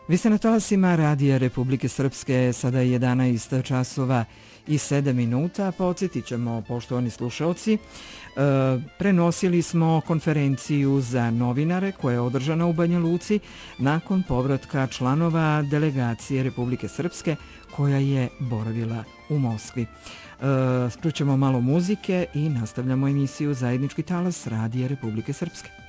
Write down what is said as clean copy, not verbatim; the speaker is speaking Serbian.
Vi ste na talasima Radija Republike Srpske, sada je 11 časova i 7 minuta. Podsjetit ćemo, poštovani slušalci, prenosili smo konferenciju za novinare koja je održana u Banja Luci nakon povratka članova delegacije Republike Srpske koja je boravila u Moskvi. Čućemo malo muzike i nastavljamo emisiju Zajednički talas Radija Republike Srpske.